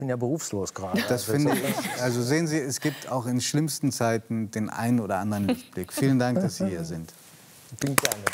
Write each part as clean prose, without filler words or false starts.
bin ja berufslos gerade. Das finde ich. Also sehen Sie, es gibt auch in schlimmsten Zeiten den einen oder anderen Lichtblick. Vielen Dank, dass Sie hier sind. Ich bin gerne da.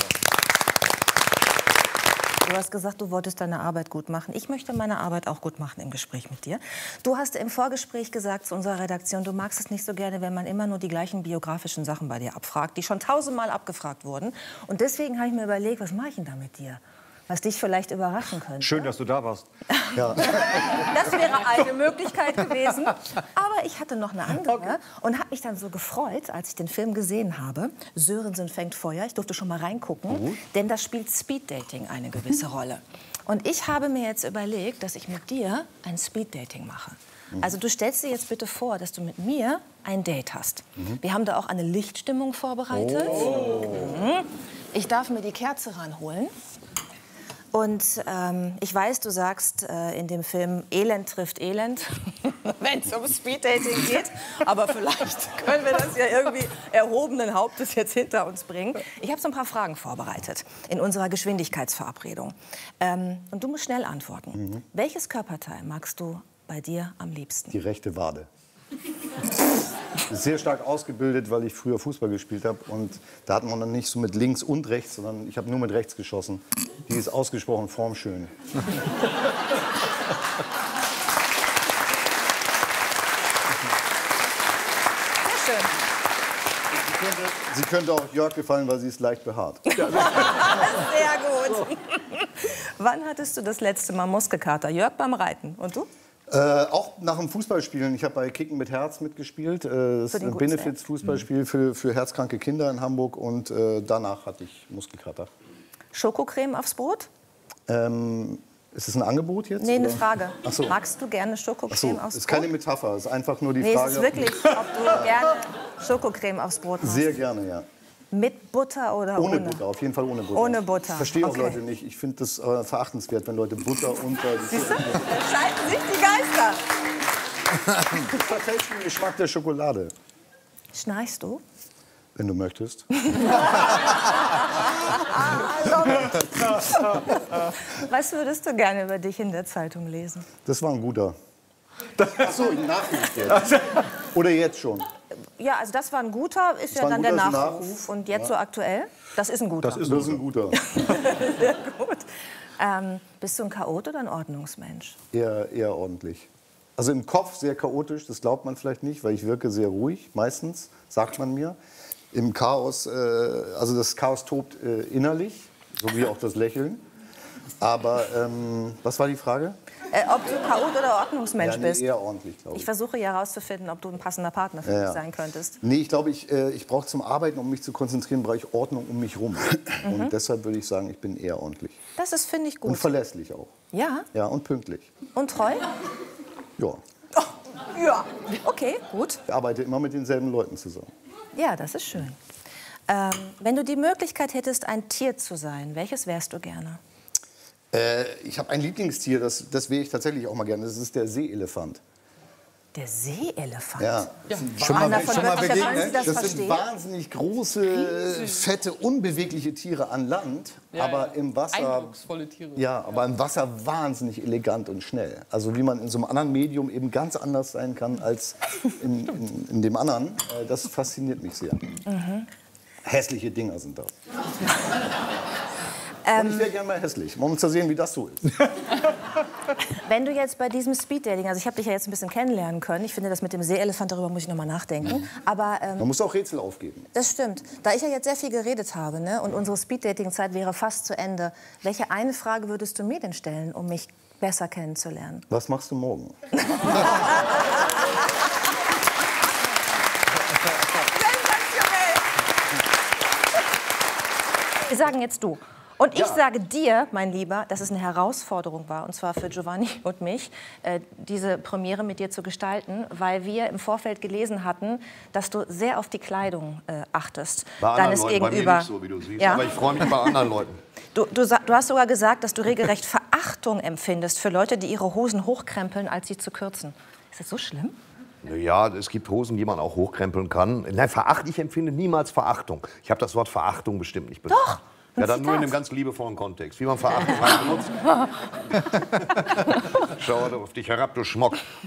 Du hast gesagt, du wolltest deine Arbeit gut machen. Ich möchte meine Arbeit auch gut machen im Gespräch mit dir. Du hast im Vorgespräch gesagt zu unserer Redaktion, du magst es nicht so gerne, wenn man immer nur die gleichen biografischen Sachen bei dir abfragt, die schon tausendmal abgefragt wurden. Und deswegen habe ich mir überlegt, was mache ich denn da mit dir? Was dich vielleicht überraschen könnte. Schön, dass du da warst. Ja. Das wäre eine Möglichkeit gewesen. Aber ich hatte noch eine andere und habe mich dann so gefreut, als ich den Film gesehen habe. Sörensen fängt Feuer. Ich durfte schon mal reingucken, denn da spielt Speeddating eine gewisse Rolle. Und ich habe mir jetzt überlegt, dass ich mit dir ein Speeddating mache. Also du stellst dir jetzt bitte vor, dass du mit mir ein Date hast. Wir haben da auch eine Lichtstimmung vorbereitet. Ich darf mir die Kerze ranholen. Und ich weiß, du sagst in dem Film, Elend trifft Elend, wenn es um Speeddating geht. Aber vielleicht können wir das ja irgendwie erhobenen Hauptes jetzt hinter uns bringen. Ich habe so ein paar Fragen vorbereitet in unserer Geschwindigkeitsverabredung. Und du musst schnell antworten. Welches Körperteil magst du bei dir am liebsten? Die rechte Wade. Sehr stark ausgebildet, weil ich früher Fußball gespielt habe. Und da hat man dann nicht so mit links und rechts, sondern ich habe nur mit rechts geschossen. Die ist ausgesprochen formschön. Sehr schön. Sie könnte auch Jörg gefallen, weil sie ist leicht behaart. Sehr gut. Wann hattest du das letzte Mal Muskelkater? Jörg beim Reiten. Und du? Auch nach dem Fußballspielen. Ich habe bei Kicken mit Herz mitgespielt. Das ist ein Benefits-Fußballspiel für herzkranke Kinder in Hamburg. Und danach hatte ich Muskelkater. Schokocreme aufs Brot? Ist es ein Angebot jetzt? Nee, eine oder? Frage. Ach so. Magst du gerne Schokocreme aufs Brot? Das ist keine Metapher, es ist einfach nur die Frage. Nee, es ist wirklich, ob du gerne Schokocreme aufs Brot machst. Sehr gerne, ja. Mit Butter oder ohne? Ohne Butter, auf jeden Fall ohne Butter. Ohne Butter. Ich verstehe auch Okay. Leute nicht. Ich finde das verachtenswert, wenn Leute Butter unter die Siehst du? Da scheiden sich die Geister. Das verfälscht den Geschmack der Schokolade. Schnarchst du? Wenn du möchtest. Was würdest du gerne über dich in der Zeitung lesen? Das war ein guter. Ach so, Nachruf jetzt. Oder jetzt schon. Ja, also das war ein guter, ist ja dann der Nachruf. Und jetzt so aktuell? Das ist ein guter. Das ist ein guter. Sehr gut. Bist du ein Chaot oder ein Ordnungsmensch? Eher ordentlich. Also im Kopf sehr chaotisch, das glaubt man vielleicht nicht, weil ich wirke sehr ruhig, meistens, sagt man mir. Im Chaos, also das Chaos tobt innerlich, so wie auch das Lächeln. Aber was war die Frage? Ob du Chaot oder Ordnungsmensch bist? Eher ordentlich, glaube ich. Ich versuche ja herauszufinden, ob du ein passender Partner für mich sein könntest. Nee, ich glaube, ich brauche zum Arbeiten, um mich zu konzentrieren, brauche ich Ordnung um mich rum. Und deshalb würde ich sagen, ich bin eher ordentlich. Das ist, finde ich, gut. Und verlässlich auch. Ja? Ja, und pünktlich. Und treu? Ja. Oh, ja. Okay, gut. Ich arbeite immer mit denselben Leuten zusammen. Ja, das ist schön. Wenn du die Möglichkeit hättest, ein Tier zu sein, welches wärst du gerne? Ich habe ein Lieblingstier, das wäre ich tatsächlich auch mal gerne. Das ist der Seeelefant. Der Seeelefant? Ja. Schon mal begegnet? Das sind wahnsinnig große, fette, unbewegliche Tiere an Land, aber im Wasser. Eindrucksvolle Tiere. Ja, aber im Wasser wahnsinnig elegant und schnell. Also wie man in so einem anderen Medium eben ganz anders sein kann als in dem anderen. Das fasziniert mich sehr. Hässliche Dinger sind das. Und ich wäre gerne mal hässlich, um zu sehen, wie das so ist. Wenn du jetzt bei diesem Speeddating, also ich habe dich ja jetzt ein bisschen kennenlernen können, ich finde das mit dem Seeelefant, darüber muss ich noch mal nachdenken, aber... Man muss auch Rätsel aufgeben. Das stimmt. Da ich ja jetzt sehr viel geredet habe, ne, und unsere Speeddating-Zeit wäre fast zu Ende, welche eine Frage würdest du mir denn stellen, um mich besser kennenzulernen? Was machst du morgen? Wir sagen jetzt du. Und ich sage dir, mein Lieber, dass es eine Herausforderung war, und zwar für Giovanni und mich, diese Premiere mit dir zu gestalten, weil wir im Vorfeld gelesen hatten, dass du sehr auf die Kleidung achtest. Bei deines anderen Leuten, Gegenüber. bei mir nicht so, wie du siehst, Ja? aber ich freue mich bei anderen Leuten. Du hast sogar gesagt, dass du regelrecht Verachtung empfindest für Leute, die ihre Hosen hochkrempeln, als sie zu kürzen. Ist das so schlimm? Ja, es gibt Hosen, die man auch hochkrempeln kann. Nein, ich empfinde niemals Verachtung. Ich habe das Wort Verachtung bestimmt nicht benutzt. Doch! Ja, dann nur in einem ganz liebevollen Kontext, wie man Verachtung halt benutzt. Schau auf dich herab, du Schmock.